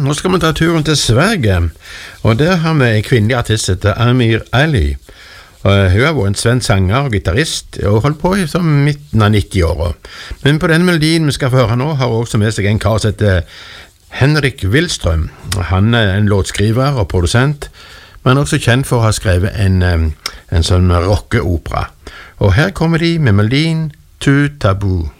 Nå skal vi ta turen til Sverige, og der har vi en kvinnelig artist etter Amir Ali. Hun har vært en svensk sanger og gitarrist, og holdt på som midten av 90-åra. Men på denne melodien vi skal få høre nå, har hun også med seg en kar som heter Henrik Willström. Han er en låtskriver og produsent, men også kjent for å ha skrevet en sånn rockeopera. Og her kommer de med melodien Tu Tabu.